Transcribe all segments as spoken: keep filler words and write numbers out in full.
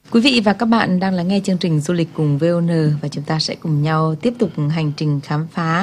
Quý vị và các bạn đang lắng nghe chương trình Du lịch cùng vê o en và chúng ta sẽ cùng nhau tiếp tục hành trình khám phá.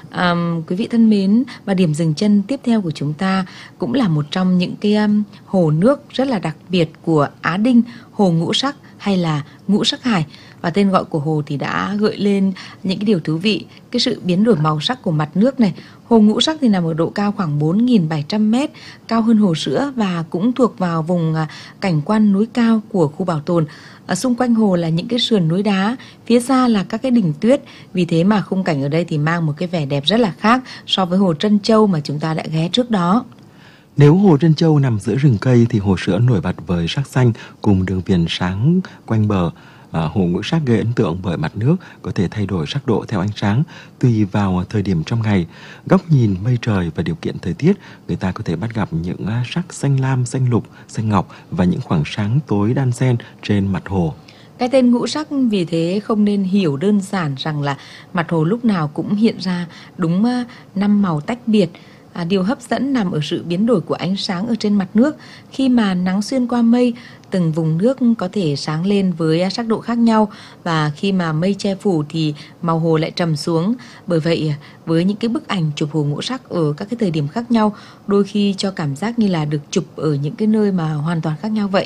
Um, quý vị thân mến, và điểm dừng chân tiếp theo của chúng ta cũng là một trong những cái um, hồ nước rất là đặc biệt của Á Đinh, hồ Ngũ Sắc hay là Ngũ Sắc Hải. Và tên gọi của hồ thì đã gợi lên những cái điều thú vị, cái sự biến đổi màu sắc của mặt nước này. Hồ Ngũ Sắc thì nằm ở độ cao khoảng bốn nghìn bảy trăm mét, cao hơn Hồ Sữa và cũng thuộc vào vùng cảnh quan núi cao của khu bảo tồn. Ở xung quanh hồ là những cái sườn núi đá, phía xa là các cái đỉnh tuyết. Vì thế mà khung cảnh ở đây thì mang một cái vẻ đẹp rất là khác so với hồ Trân Châu mà chúng ta đã ghé trước đó. Nếu hồ Trân Châu nằm giữa rừng cây thì Hồ Sữa nổi bật với sắc xanh cùng đường viền sáng quanh bờ. À, hồ Ngũ Sắc gây ấn tượng bởi mặt nước có thể thay đổi sắc độ theo ánh sáng tùy vào thời điểm trong ngày, góc nhìn, mây trời và điều kiện thời tiết. Người ta có thể bắt gặp những sắc xanh lam, xanh lục, xanh ngọc và những khoảng sáng tối đan xen trên mặt hồ. Cái tên Ngũ Sắc vì thế không nên hiểu đơn giản rằng là mặt hồ lúc nào cũng hiện ra đúng năm màu tách biệt. À, điều hấp dẫn nằm ở sự biến đổi của ánh sáng ở trên mặt nước. Khi mà nắng xuyên qua mây, từng vùng nước có thể sáng lên với sắc độ khác nhau, và khi mà mây che phủ thì màu hồ lại trầm xuống. Bởi vậy, với những cái bức ảnh chụp hồ Ngũ Sắc ở các cái thời điểm khác nhau, đôi khi cho cảm giác như là được chụp ở những cái nơi mà hoàn toàn khác nhau vậy.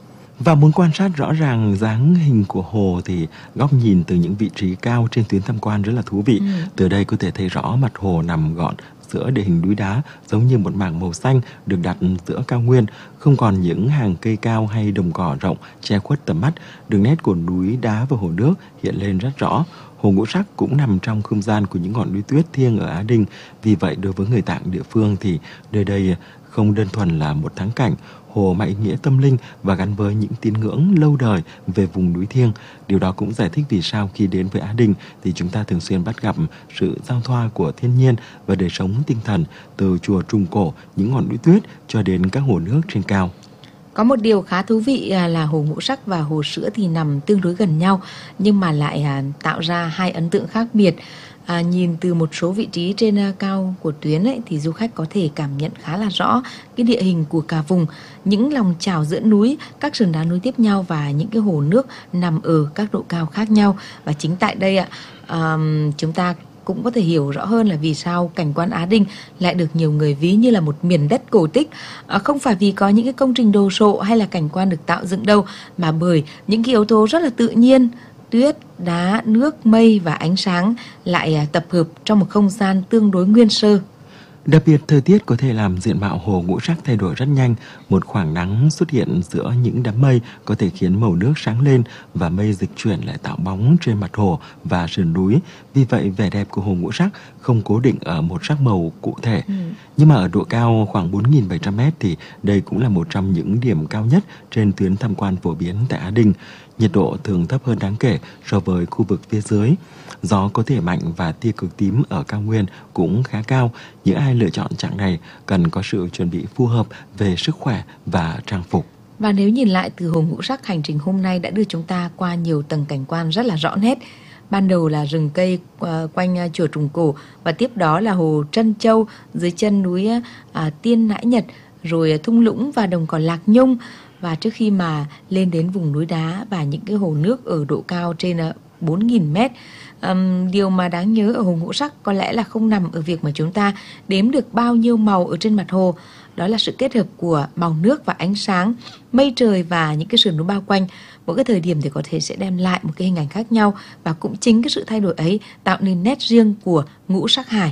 Và muốn quan sát rõ ràng dáng hình của hồ thì góc nhìn từ những vị trí cao trên tuyến tham quan rất là thú vị. Ừ. Từ đây có thể thấy rõ mặt hồ nằm gọn giữa địa hình núi đá, giống như một mảng màu xanh được đặt giữa cao nguyên, không còn những hàng cây cao hay đồng cỏ rộng che khuất tầm mắt. Đường nét của núi đá và hồ nước hiện lên rất rõ. Hồ Ngũ Sắc cũng nằm trong không gian của những ngọn núi tuyết thiêng ở Á Đinh. Vì vậy đối với người Tạng địa phương thì nơi đây không đơn thuần là một thắng cảnh, hồ mang ý nghĩa tâm linh và gắn với những tín ngưỡng lâu đời về vùng núi thiêng. Điều đó cũng giải thích vì sao khi đến với Á Đinh thì chúng ta thường xuyên bắt gặp sự giao thoa của thiên nhiên và đời sống tinh thần, từ chùa Trùng Cổ, những ngọn núi tuyết cho đến các hồ nước trên cao. Có một điều khá thú vị là hồ Ngũ Sắc và hồ Sữa thì nằm tương đối gần nhau, nhưng mà lại tạo ra hai ấn tượng khác biệt. À, nhìn từ một số vị trí trên cao của tuyến ấy, thì du khách có thể cảm nhận khá là rõ cái địa hình của cả vùng, những lòng chảo giữa núi, các sườn đá nối tiếp nhau và những cái hồ nước nằm ở các độ cao khác nhau. Và chính tại đây ạ, à, chúng ta cũng có thể hiểu rõ hơn là vì sao cảnh quan Á Đinh lại được nhiều người ví như là một miền đất cổ tích. À, không phải vì có những cái công trình đồ sộ hay là cảnh quan được tạo dựng đâu, mà bởi những cái yếu tố rất là tự nhiên, tuyết, đá, nước, mây và ánh sáng lại tập hợp trong một không gian tương đối nguyên sơ. Đặc biệt, thời tiết có thể làm diện mạo hồ Ngũ Sắc thay đổi rất nhanh. Một khoảng nắng xuất hiện giữa những đám mây có thể khiến màu nước sáng lên và mây dịch chuyển lại tạo bóng trên mặt hồ và sườn núi. Vì vậy, vẻ đẹp của hồ Ngũ Sắc không cố định ở một sắc màu cụ thể. Ừ. Nhưng mà ở độ cao khoảng bốn nghìn bảy trăm mét thì đây cũng là một trong những điểm cao nhất trên tuyến tham quan phổ biến tại Á Đinh. Nhiệt độ thường thấp hơn đáng kể so với khu vực phía dưới. Gió có thể mạnh và tia cực tím ở cao nguyên cũng khá cao. Những ai lựa chọn chặng này cần có sự chuẩn bị phù hợp về sức khỏe và trang phục. Và nếu nhìn lại từ hồ Ngũ Sắc, hành trình hôm nay đã đưa chúng ta qua nhiều tầng cảnh quan rất là rõ nét. Ban đầu là rừng cây uh, quanh uh, chùa Trùng Cổ, và tiếp đó là hồ Trân Châu dưới chân núi uh, Tiên Nãi Nhật, rồi uh, thung lũng và đồng cỏ Lạc Nhung. Và trước khi mà lên đến vùng núi đá và những cái hồ nước ở độ cao trên uh, bốn nghìn mét. Um, điều mà đáng nhớ ở hồ Ngũ Sắc có lẽ là không nằm ở việc mà chúng ta đếm được bao nhiêu màu ở trên mặt hồ. Đó là sự kết hợp của màu nước và ánh sáng, mây trời và những cái sườn núi bao quanh. Mỗi cái thời điểm thì có thể sẽ đem lại một cái hình ảnh khác nhau, và cũng chính cái sự thay đổi ấy tạo nên nét riêng của Ngũ Sắc Hải.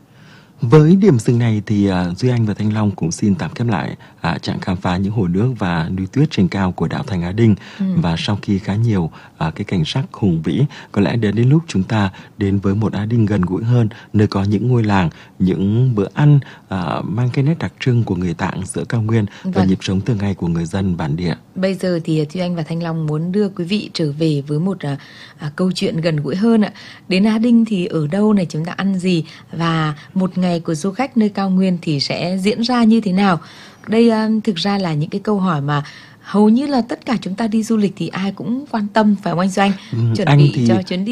Với điểm dừng này thì uh, Duy Anh và Thanh Long cũng xin tạm khép lại uh, chặng khám phá những hồ nước và núi tuyết trên cao của đảo thành Á Đinh. Ừ. Và sau khi khá nhiều uh, cái cảnh sắc hùng vĩ, có lẽ đến đến lúc chúng ta đến với một Á Đinh gần gũi hơn, nơi có những ngôi làng, những bữa ăn uh, mang cái nét đặc trưng của người Tạng giữa cao nguyên. Vâng. Và nhịp sống thường ngày của người dân bản địa. Bây giờ thì Duy Anh và Thanh Long muốn đưa quý vị trở về với một uh, uh, câu chuyện gần gũi hơn ạ. Đến Á Đinh thì ở đâu này, chúng ta ăn gì, và một ngày của du khách nơi cao nguyên thì sẽ diễn ra như thế nào? Đây uh, thực ra là những cái câu hỏi mà hầu như là tất cả chúng ta đi du lịch thì ai cũng quan tâm, phải không anh Doanh? Ừ, Chuẩn anh bị thì... cho chuyến đi ấy.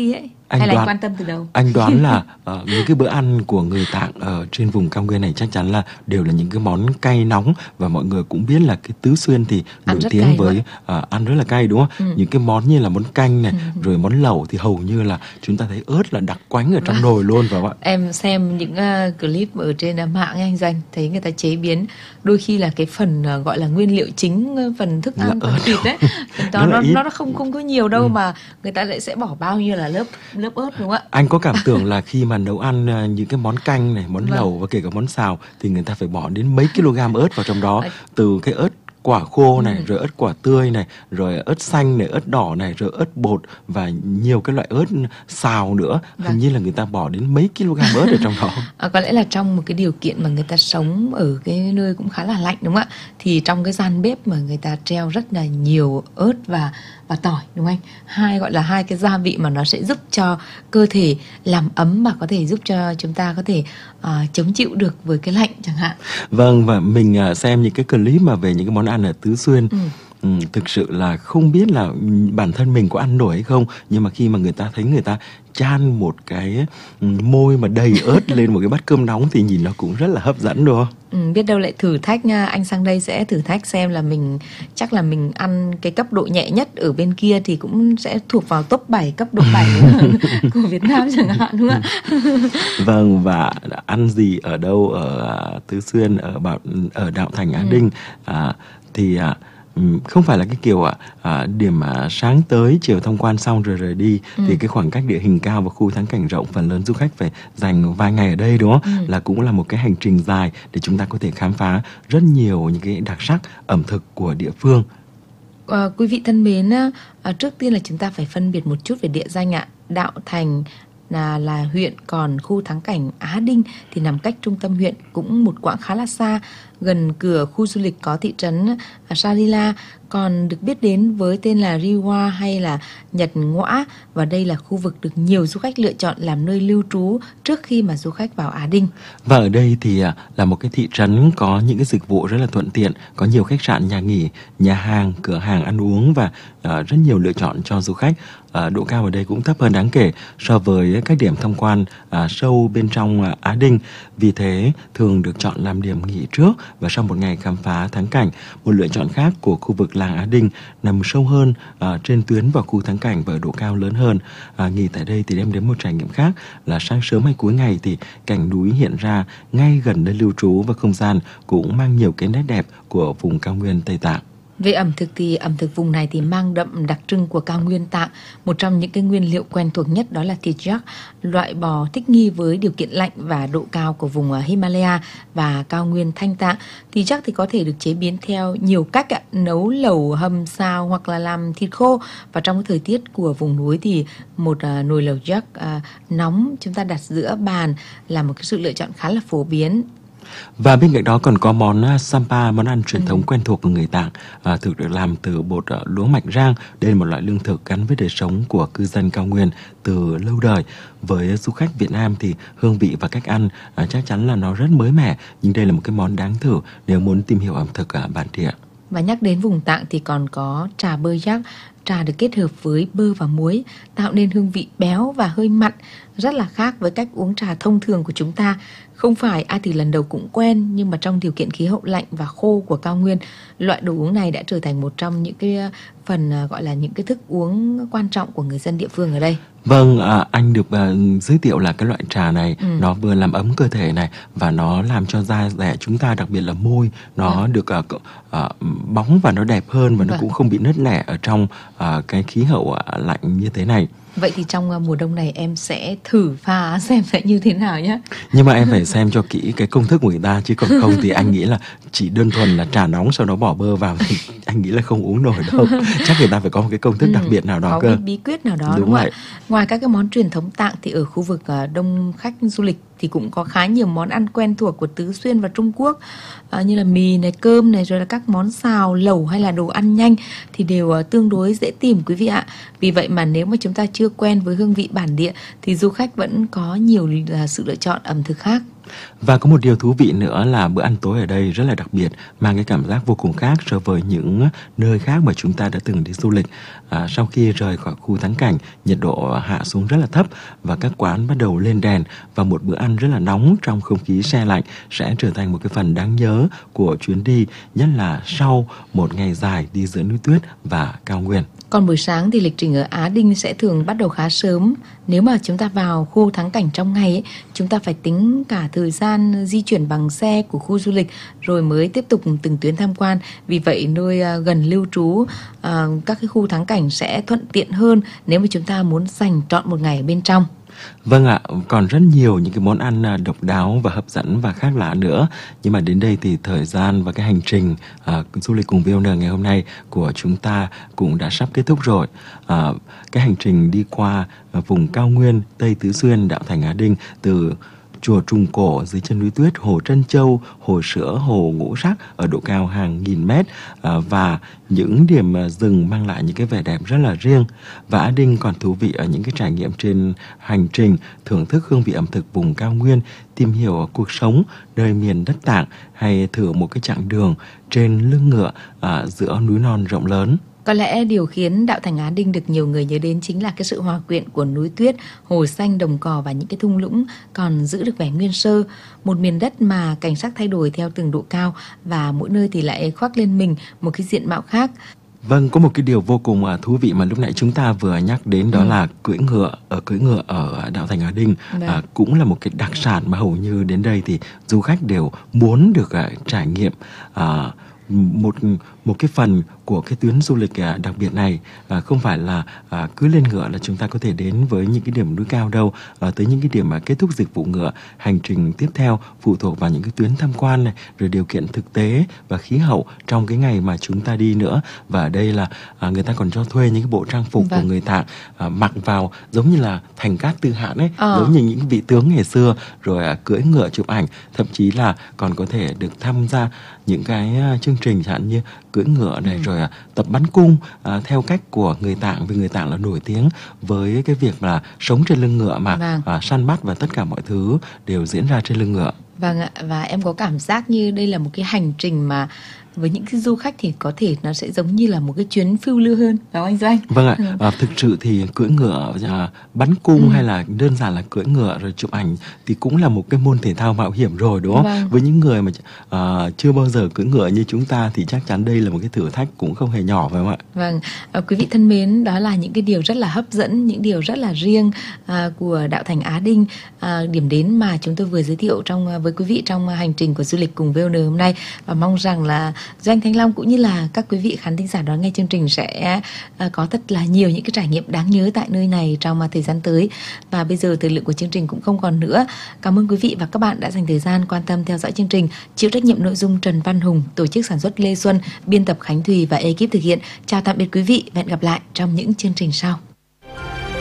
Anh hay là đoán, anh quan tâm từ đầu? Anh đoán là uh, những cái bữa ăn của người Tạng ở trên vùng cao nguyên này chắc chắn là đều là những cái món cay nóng, và mọi người cũng biết là cái Tứ Xuyên thì Ăn nổi rất tiếng cay với uh, ăn rất là cay, đúng không? Ừ. Những cái món như là món canh này, Ừ. rồi món lẩu thì hầu như là chúng ta thấy ớt là đặc quánh ở trong nồi luôn, phải không ạ? Em xem những uh, clip ở trên uh, mạng ấy, anh Doanh thấy người ta chế biến đôi khi là cái phần uh, gọi là nguyên liệu chính, uh, phần thức ăn, phần thịt đấy, đó nó nó nó không không có nhiều đâu, ừ. mà người ta lại sẽ bỏ bao nhiêu là lớp lớp ớt, đúng không ạ? Anh có cảm tưởng là khi mà nấu ăn uh, những cái món canh này, món vâng. lẩu và kể cả món xào thì người ta phải bỏ đến mấy kg ớt vào trong đó, từ cái ớt quả khô này, ừ. rồi ớt quả tươi này, rồi ớt xanh này, ớt đỏ này, rồi ớt bột và nhiều cái loại ớt xào nữa. Vâng. Hình như là người ta bỏ đến mấy kg ớt ở trong đó. À, có lẽ là trong một cái điều kiện mà người ta sống ở cái nơi cũng khá là lạnh, đúng không ạ? Thì trong cái gian bếp mà người ta treo rất là nhiều ớt và và tỏi, đúng không anh? Hai gọi là hai cái gia vị mà nó sẽ giúp cho cơ thể làm ấm và có thể giúp cho chúng ta có thể uh, chống chịu được với cái lạnh chẳng hạn. Vâng, và mình uh, xem những cái clip mà về những cái món ăn ở Tứ Xuyên, ừ. Ừ, thực sự là không biết là bản thân mình có ăn nổi hay không, nhưng mà khi mà người ta thấy người ta chan một cái môi mà đầy ớt lên một cái bát cơm nóng thì nhìn nó cũng rất là hấp dẫn, đúng không? Ừ, biết đâu lại thử thách nha, anh sang đây sẽ thử thách xem là mình chắc là mình ăn cái cấp độ nhẹ nhất, ở bên kia thì cũng sẽ thuộc vào top bảy cấp độ bảy của Việt Nam chẳng hạn, đúng không ạ? Vâng, và ăn gì ở đâu ở Tứ Xuyên, ở bảo, ở Đạo Thành Á Đinh, ừ. à, thì à, không phải là cái kiểu ạ à, điểm à, sáng tới chiều tham quan xong rồi rời đi, ừ. thì cái khoảng cách địa hình cao và khu thắng cảnh rộng, phần lớn du khách phải dành vài ngày ở đây, đúng không? Ừ. Là cũng là một cái hành trình dài để chúng ta có thể khám phá rất nhiều những cái đặc sắc ẩm thực của địa phương. À, quý vị thân mến, à, trước tiên là chúng ta phải phân biệt một chút về địa danh ạ. Đạo Thành là, là huyện, còn khu thắng cảnh Á Đinh thì nằm cách trung tâm huyện cũng một quãng khá là xa, gần cửa khu du lịch có thị trấn Salila, còn được biết đến với tên là Riwa hay là Nhật Ngõa, và đây là khu vực được nhiều du khách lựa chọn làm nơi lưu trú trước khi mà du khách vào Á Đinh. Và ở đây thì là một cái thị trấn có những cái dịch vụ rất là thuận tiện, có nhiều khách sạn, nhà nghỉ, nhà hàng, cửa hàng ăn uống và uh, rất nhiều lựa chọn cho du khách. Uh, độ cao ở đây cũng thấp hơn đáng kể so với các điểm tham quan uh, sâu bên trong uh, Á Đinh. Vì thế thường được chọn làm điểm nghỉ trước và sau một ngày khám phá thắng cảnh. Một lựa chọn khác của khu vực làng Á Đinh nằm sâu hơn uh, trên tuyến vào khu thắng cảnh và ở độ cao lớn hơn. Uh, nghỉ tại đây thì đem đến một trải nghiệm khác là sáng sớm hay cuối ngày thì cảnh núi hiện ra ngay gần nơi lưu trú, và không gian cũng mang nhiều cái nét đẹp của vùng cao nguyên Tây Tạng. Về ẩm thực thì ẩm thực vùng này thì mang đậm đặc trưng của cao nguyên Tạng. Một trong những cái nguyên liệu quen thuộc nhất đó là thịt yak, loại bò thích nghi với điều kiện lạnh và độ cao của vùng Himalaya và cao nguyên Thanh Tạng. Thịt yak thì có thể được chế biến theo nhiều cách ạ, nấu lẩu, hầm, xào hoặc là làm thịt khô. Và trong cái thời tiết của vùng núi thì một uh, nồi lẩu yak uh, nóng chúng ta đặt giữa bàn là một cái sự lựa chọn khá là phổ biến. Và bên cạnh đó còn có món Sampa, món ăn truyền thống ừ. quen thuộc của người Tạng, à, thực được làm từ bột uh, lúa mạch rang. Đây là một loại lương thực gắn với đời sống của cư dân cao nguyên từ lâu đời. Với du khách Việt Nam thì hương vị và cách ăn à, chắc chắn là nó rất mới mẻ, nhưng đây là một cái món đáng thử nếu muốn tìm hiểu ẩm thực à, bản địa. Và nhắc đến vùng Tạng thì còn có trà bơ yak. Trà được kết hợp với bơ và muối tạo nên hương vị béo và hơi mặn, rất là khác với cách uống trà thông thường của chúng ta. Không phải ai từ lần đầu cũng quen, nhưng mà trong điều kiện khí hậu lạnh và khô của cao nguyên, loại đồ uống này đã trở thành một trong những cái phần gọi là những cái thức uống quan trọng của người dân địa phương ở đây. Vâng, à, anh được à, giới thiệu là cái loại trà này ừ. nó vừa làm ấm cơ thể này, và nó làm cho da dẻ chúng ta, đặc biệt là môi, nó ừ. được à, à, bóng và nó đẹp hơn, và nó vâng. cũng không bị nứt nẻ ở trong à, cái khí hậu à, lạnh như thế này. Vậy thì trong mùa đông này em sẽ thử pha xem sẽ như thế nào nhé. Nhưng mà em phải xem cho kỹ cái công thức của người ta, chứ còn không thì anh nghĩ là chỉ đơn thuần là trà nóng sau đó bỏ bơ vào thì anh nghĩ là không uống nổi đâu. Chắc người ta phải có một cái công thức ừ, đặc biệt nào đó có cơ. Có cái bí quyết nào đó, đúng, đúng không ạ? Ngoài các cái món truyền thống Tạng thì ở khu vực đông khách du lịch thì cũng có khá nhiều món ăn quen thuộc của Tứ Xuyên và Trung Quốc, à, như là mì này, cơm này, rồi là các món xào, lẩu hay là đồ ăn nhanh thì đều uh, tương đối dễ tìm quý vị ạ. Vì vậy mà nếu mà chúng ta chưa quen với hương vị bản địa thì du khách vẫn có nhiều uh, sự lựa chọn ẩm thực khác. Và có một điều thú vị nữa là bữa ăn tối ở đây rất là đặc biệt, mang cái cảm giác vô cùng khác so với những nơi khác mà chúng ta đã từng đi du lịch. À, sau khi rời khỏi khu thắng cảnh, nhiệt độ hạ xuống rất là thấp và các quán bắt đầu lên đèn, và một bữa ăn rất là nóng trong không khí se lạnh sẽ trở thành một cái phần đáng nhớ của chuyến đi, nhất là sau một ngày dài đi giữa núi tuyết và cao nguyên. Còn buổi sáng thì lịch trình ở Á Đinh sẽ thường bắt đầu khá sớm. Nếu mà chúng ta vào khu thắng cảnh trong ngày ấy, chúng ta phải tính cả thời gian di chuyển bằng xe của khu du lịch rồi mới tiếp tục từng tuyến tham quan. Vì vậy nơi gần lưu trú, các cái khu thắng cảnh sẽ thuận tiện hơn nếu mà chúng ta muốn dành trọn một ngày ở bên trong. Vâng ạ, còn rất nhiều những cái món ăn độc đáo và hấp dẫn và khác lạ nữa. Nhưng mà đến đây thì thời gian và cái hành trình à, du lịch cùng vê o en ngày hôm nay của chúng ta cũng đã sắp kết thúc rồi. À, cái hành trình đi qua à, vùng cao nguyên Tây Tứ Xuyên, đạo Thành Á Đinh, từ chùa Trùng Cổ dưới chân núi tuyết, hồ Trân Châu, hồ Sữa, hồ Ngũ Sắc ở độ cao hàng nghìn mét, à, và những điểm rừng mang lại những cái vẻ đẹp rất là riêng. Và Á Đinh còn thú vị ở những cái trải nghiệm trên hành trình thưởng thức hương vị ẩm thực vùng cao nguyên, tìm hiểu cuộc sống nơi miền đất Tạng, hay thử một cái chặng đường trên lưng ngựa à, giữa núi non rộng lớn. Có lẽ điều khiến đạo Thành Á Đinh được nhiều người nhớ đến chính là cái sự hòa quyện của núi tuyết, hồ xanh, đồng cỏ và những cái thung lũng còn giữ được vẻ nguyên sơ. Một miền đất mà cảnh sắc thay đổi theo từng độ cao và mỗi nơi thì lại khoác lên mình một cái diện mạo khác. Vâng, có một cái điều vô cùng thú vị mà lúc nãy chúng ta vừa nhắc đến, đó ừ. là cưỡi ngựa. Ở cưỡi ngựa ở đạo Thành Á Đinh à, cũng là một cái đặc sản mà hầu như đến đây thì du khách đều muốn được uh, trải nghiệm uh, một một cái phần của cái tuyến du lịch à, đặc biệt này. À, không phải là à, cứ lên ngựa là chúng ta có thể đến với những cái điểm núi cao đâu. À, tới những cái điểm mà kết thúc dịch vụ ngựa, hành trình tiếp theo phụ thuộc vào những cái tuyến tham quan này, rồi điều kiện thực tế và khí hậu trong cái ngày mà chúng ta đi nữa. Và ở đây là à, người ta còn cho thuê những cái bộ trang phục vâng. của người Tạng à, mặc vào giống như là thành cát tư hãn ấy, ờ. giống như những vị tướng ngày xưa, rồi à, cưỡi ngựa chụp ảnh, thậm chí là còn có thể được tham gia những cái uh, chương trình chẳng hạn như cưỡi ngựa này, ừ. rồi uh, tập bắn cung uh, theo cách của người Tạng, vì người Tạng là nổi tiếng với cái việc là sống trên lưng ngựa mà vâng. uh, săn bắt và tất cả mọi thứ đều diễn ra trên lưng ngựa. Vâng ạ, và em có cảm giác như đây là một cái hành trình mà với những cái du khách thì có thể nó sẽ giống như là một cái chuyến phiêu lưu hơn, phải không anh Doanh? Vâng ạ, ừ. à, thực sự thì cưỡi ngựa, à, bắn cung ừ. hay là đơn giản là cưỡi ngựa rồi chụp ảnh thì cũng là một cái môn thể thao mạo hiểm rồi, đúng không? Vâng. Với những người mà à, chưa bao giờ cưỡi ngựa như chúng ta thì chắc chắn đây là một cái thử thách cũng không hề nhỏ, phải không ạ? Vâng, à, quý vị thân mến, đó là những cái điều rất là hấp dẫn, những điều rất là riêng à, của đạo Thành Á Đinh, à, điểm đến mà chúng tôi vừa giới thiệu trong với quý vị trong hành trình của du lịch cùng vê o en hôm nay, và mong rằng là Doanh, Thanh Long cũng như là các quý vị khán thính giả đón nghe chương trình sẽ uh, có thật là nhiều những cái trải nghiệm đáng nhớ tại nơi này trong uh, thời gian tới. Và bây giờ thời lượng của chương trình cũng không còn nữa. Cảm ơn quý vị và các bạn đã dành thời gian quan tâm theo dõi chương trình. Chịu trách nhiệm nội dung Trần Văn Hùng, tổ chức sản xuất Lê Xuân, biên tập Khánh Thùy và ekip thực hiện. Chào tạm biệt quý vị và hẹn gặp lại trong những chương trình sau.